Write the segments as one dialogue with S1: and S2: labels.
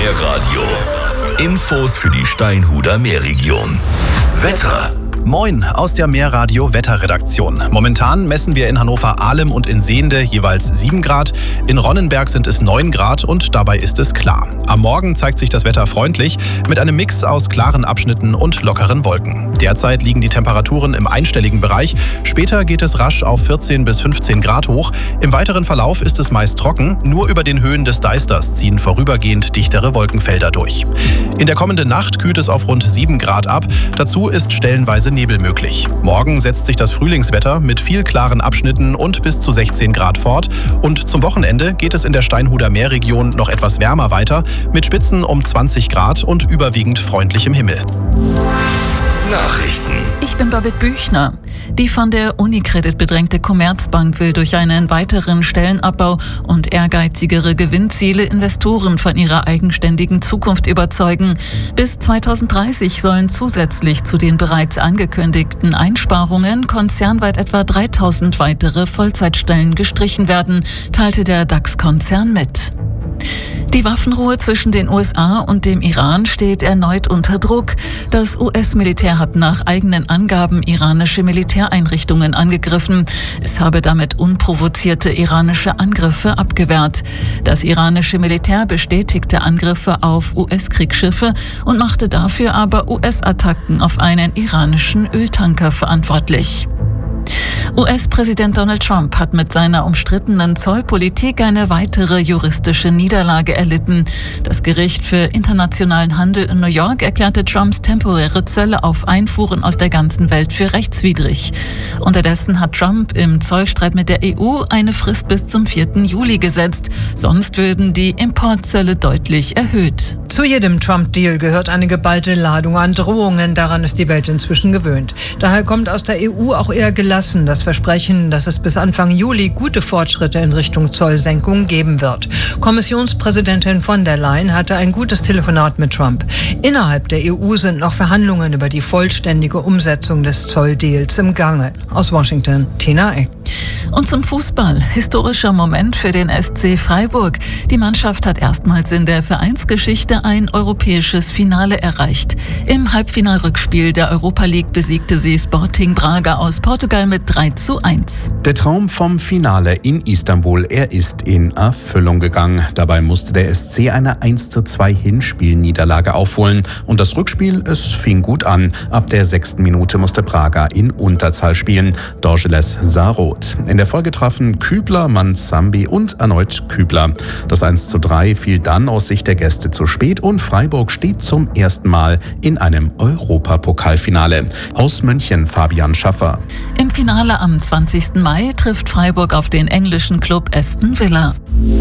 S1: Meerradio. Infos für die Steinhuder Meerregion. Wetter.
S2: Moin aus der Meerradio Wetterredaktion. Momentan messen wir in Hannover-Ahlem und in Sehnde jeweils 7 Grad. In Ronnenberg sind es 9 Grad und dabei ist es klar. Am Morgen zeigt sich das Wetter freundlich mit einem Mix aus klaren Abschnitten und lockeren Wolken. Derzeit liegen die Temperaturen im einstelligen Bereich. Später geht es rasch auf 14 bis 15 Grad hoch. Im weiteren Verlauf ist es meist trocken. Nur über den Höhen des Deisters ziehen vorübergehend dichtere Wolkenfelder durch. In der kommenden Nacht kühlt es auf rund 7 Grad ab. Dazu ist stellenweise Nebel möglich. Morgen setzt sich das Frühlingswetter mit viel klaren Abschnitten und bis zu 16 Grad fort. Und zum Wochenende geht es in der Steinhuder Meerregion noch etwas wärmer weiter, mit Spitzen um 20 Grad und überwiegend freundlichem Himmel.
S1: Nachrichten.
S3: Ich bin Babette Büchner. Die von der Unicredit bedrängte Commerzbank will durch einen weiteren Stellenabbau und ehrgeizigere Gewinnziele Investoren von ihrer eigenständigen Zukunft überzeugen. Bis 2030 sollen zusätzlich zu den bereits angekündigten Einsparungen konzernweit etwa 3000 weitere Vollzeitstellen gestrichen werden, teilte der DAX-Konzern mit. Die Waffenruhe zwischen den USA und dem Iran steht erneut unter Druck. Das US-Militär hat nach eigenen Angaben iranische Militäreinrichtungen angegriffen. Es habe damit unprovozierte iranische Angriffe abgewehrt. Das iranische Militär bestätigte Angriffe auf US-Kriegsschiffe und machte dafür aber US-Attacken auf einen iranischen Öltanker verantwortlich. US-Präsident Donald Trump hat mit seiner umstrittenen Zollpolitik eine weitere juristische Niederlage erlitten. Das Gericht für internationalen Handel in New York erklärte Trumps temporäre Zölle auf Einfuhren aus der ganzen Welt für rechtswidrig. Unterdessen hat Trump im Zollstreit mit der EU eine Frist bis zum 4. Juli gesetzt. Sonst würden die Importzölle deutlich erhöht.
S4: Zu jedem Trump-Deal gehört eine geballte Ladung an Drohungen. Daran ist die Welt inzwischen gewöhnt. Daher kommt aus der EU auch eher gelassen das Versprechen, dass es bis Anfang Juli gute Fortschritte in Richtung Zollsenkung geben wird. Kommissionspräsidentin von der Leyen hatte ein gutes Telefonat mit Trump. Innerhalb der EU sind noch Verhandlungen über die vollständige Umsetzung des Zolldeals im Gange. Aus Washington, Tina Eck.
S3: Und zum Fußball. Historischer Moment für den SC Freiburg. Die Mannschaft hat erstmals in der Vereinsgeschichte ein europäisches Finale erreicht. Im Halbfinalrückspiel der Europa League besiegte sie Sporting Braga aus Portugal mit 3:1.
S5: Der Traum vom Finale in Istanbul, er ist in Erfüllung gegangen. Dabei musste der SC eine 1:2 Hinspielniederlage aufholen. Und das Rückspiel, es fing gut an. Ab der 6. Minute musste Braga in Unterzahl spielen. Dorgeles sah rot. In der Folge trafen Kübler, Manzambi und erneut Kübler. Das 1:3 fiel dann aus Sicht der Gäste zu spät und Freiburg steht zum ersten Mal in einem Europapokalfinale. Aus München Fabian Schaffer.
S3: Im Finale am 20. Mai trifft Freiburg auf den englischen Club Aston Villa.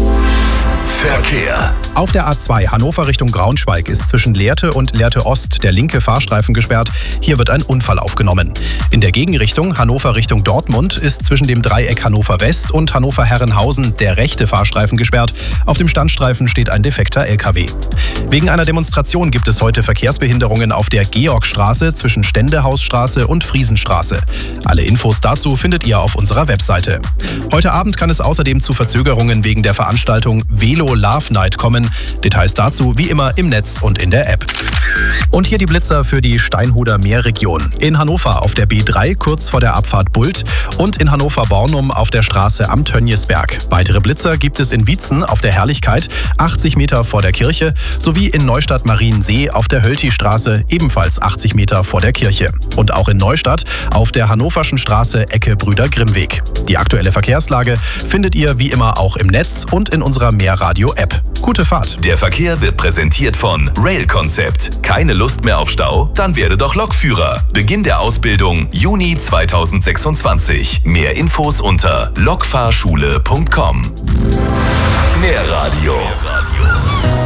S1: Verkehr.
S2: Auf der A2 Hannover Richtung Braunschweig ist zwischen Lehrte und Lehrte Ost der linke Fahrstreifen gesperrt. Hier wird ein Unfall aufgenommen. In der Gegenrichtung Hannover Richtung Dortmund ist zwischen dem Dreieck Hannover West und Hannover Herrenhausen der rechte Fahrstreifen gesperrt. Auf dem Standstreifen steht ein defekter LKW. Wegen einer Demonstration gibt es heute Verkehrsbehinderungen auf der Georgstraße zwischen Ständehausstraße und Friesenstraße. Alle Infos dazu findet ihr auf unserer Webseite. Heute Abend kann es außerdem zu Verzögerungen wegen der Veranstaltung Velo Love Night kommen. Details dazu wie immer im Netz und in der App. Und hier die Blitzer für die Steinhuder Meerregion. In Hannover auf der B3 kurz vor der Abfahrt Bult und in Hannover-Bornum auf der Straße am Tönniesberg. Weitere Blitzer gibt es in Wietzen auf der Herrlichkeit, 80 Meter vor der Kirche, sowie in Neustadt-Mariensee auf der Hölti-Straße, ebenfalls 80 Meter vor der Kirche. Und auch in Neustadt auf der Hannoverschen Straße Ecke Brüder Grimmweg. Die aktuelle Verkehrslage findet ihr wie immer auch im Netz und in unserer Meerradio-App. Gute Fahrt.
S1: Der Verkehr wird präsentiert von Rail-Konzept. Keine Lust mehr auf Stau? Dann werde doch Lokführer. Beginn der Ausbildung Juni 2026. Mehr Infos unter lokfahrschule.com. Meerradio.